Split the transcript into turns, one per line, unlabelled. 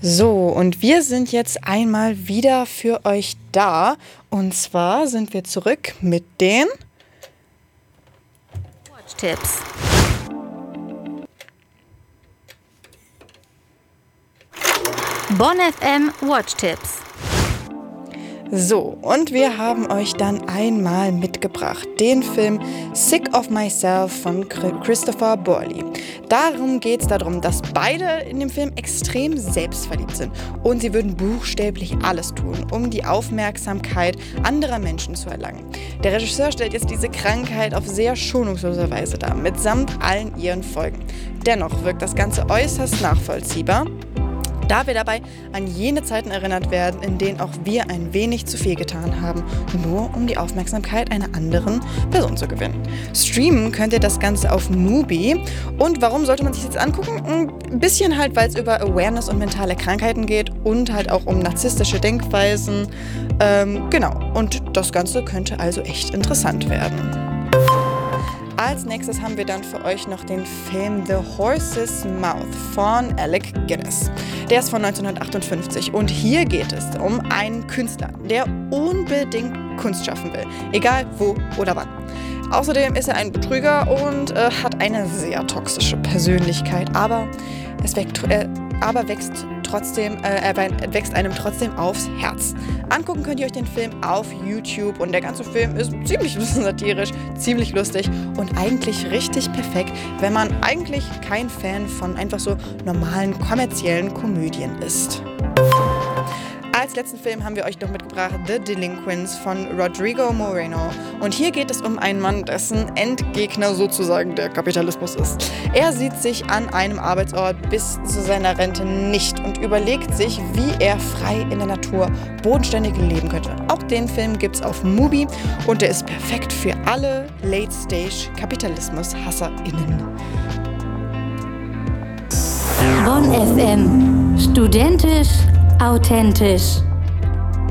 So, und wir sind jetzt einmal wieder für euch da. Und zwar sind wir zurück mit den
Watch-Tipps. Bonn FM Watch-Tipps.
So, und wir haben euch dann einmal mitgebracht den Film Sick of Myself von Christopher Borley. Darum geht es darum, dass beide in dem Film extrem selbstverliebt sind und sie würden buchstäblich alles tun, um die Aufmerksamkeit anderer Menschen zu erlangen. Der Regisseur stellt jetzt diese Krankheit auf sehr schonungslose Weise dar, mitsamt allen ihren Folgen. Dennoch wirkt das Ganze äußerst nachvollziehbar, da wir dabei an jene Zeiten erinnert werden, in denen auch wir ein wenig zu viel getan haben, nur um die Aufmerksamkeit einer anderen Person zu gewinnen. Streamen könnt ihr das Ganze auf Mubi. Und warum sollte man sich das jetzt angucken? Ein bisschen halt, weil es über Awareness und mentale Krankheiten geht und halt auch um narzisstische Denkweisen. Genau, und das Ganze könnte also echt interessant werden. Als nächstes haben wir dann für euch noch den Film The Horse's Mouth von Alec Guinness. Der ist von 1958 und hier geht es um einen Künstler, der unbedingt Kunst schaffen will, egal wo oder wann. Außerdem ist er ein Betrüger und hat eine sehr toxische Persönlichkeit, aber er wächst einem trotzdem aufs Herz. Angucken könnt ihr euch den Film auf YouTube und der ganze Film ist ziemlich satirisch, ziemlich lustig und eigentlich richtig perfekt, wenn man eigentlich kein Fan von einfach so normalen kommerziellen Komödien ist. Als letzten Film haben wir euch noch mitgebracht The Delinquents von Rodrigo Moreno. Und hier geht es um einen Mann, dessen Endgegner sozusagen der Kapitalismus ist. Er sieht sich an einem Arbeitsort bis zu seiner Rente nicht und überlegt sich, wie er frei in der Natur bodenständig leben könnte. Auch den Film gibt's auf Mubi und der ist perfekt für alle Late-Stage-Kapitalismus-HasserInnen.
Bonn FM. Studentisch, authentisch.